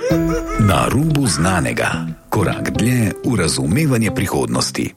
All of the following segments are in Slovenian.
Na rubu znanega, korak dlje v razumevanje prihodnosti.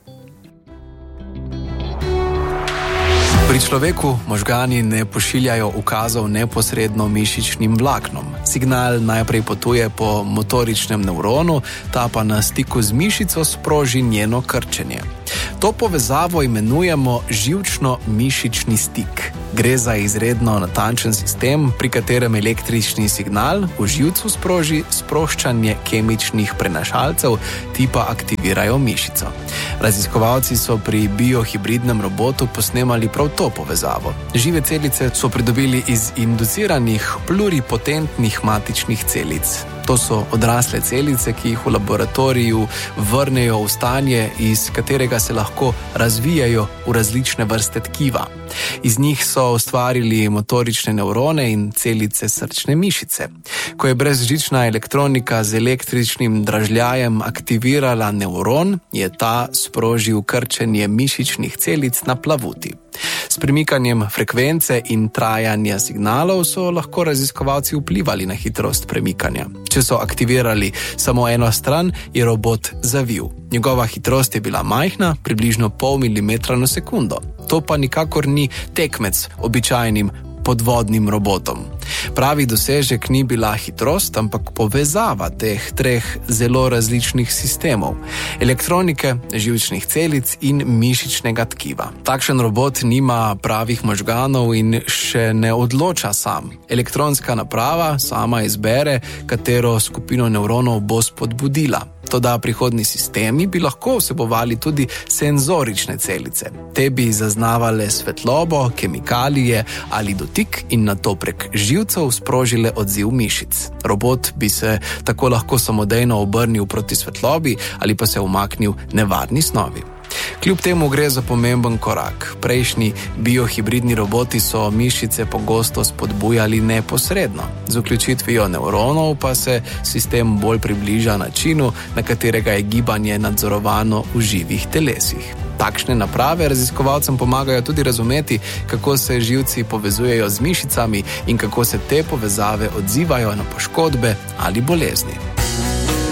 Pri človeku možgani ne pošiljajo ukazov neposredno mišičnim vlaknom. Signal najprej potuje po motoričnem nevronu, ta pa na stiku z mišico sproži njeno krčenje. To povezavo imenujemo živčno-mišični stik. Gre za izredno natančen sistem, pri katerem električni signal v živcu sproži sproščanje kemičnih prenašalcev, ti pa aktivirajo mišico. Raziskovalci so pri biohibridnem robotu posnemali prav to povezavo. Žive celice so pridobili iz induciranih pluripotentnih matičnih celic. To so odrasle celice, ki jih v laboratoriju vrnejo v stanje, iz katerega se lahko razvijajo v različne vrste tkiva. Iz njih so ustvarili motorične nevrone in celice srčne mišice. Ko je brezžična elektronika z električnim dražljajem aktivirala nevron, je ta sprožil krčenje mišičnih celic na plavuti. S premikanjem frekvence in trajanja signalov so lahko raziskovalci vplivali na hitrost premikanja. Če so aktivirali samo eno stran, je robot zavil. Njegova hitrost je bila majhna, približno pol milimetra na sekundo. To pa nikakor ni tekmec običajnim podvodnim robotom. Pravi dosežek ni bila hitrost, ampak povezava teh treh zelo različnih sistemov: elektronike, živčnih celic in mišičnega tkiva. Takšen robot nima pravih možganov in še ne odloča sam. Elektronska naprava sama izbere, katero skupino nevronov bo spodbudila. Toda prihodni sistemi bi lahko vsebovali tudi senzorične celice. Te bi zaznavale svetlobo, kemikalije ali dotik in nato prek živcev sprožile odziv mišic. Robot bi se tako lahko samodejno obrnil proti svetlobi ali pa se umaknil nevarni snovi. Kljub temu gre za pomemben korak. Prejšnji biohibridni roboti so mišice pogosto spodbujali neposredno. Z vključitvijo nevronov pa se sistem bolj približa načinu, na katerega je gibanje nadzorovano v živih telesih. Takšne naprave raziskovalcem pomagajo tudi razumeti, kako se živci povezujejo z mišicami in kako se te povezave odzivajo na poškodbe ali bolezni.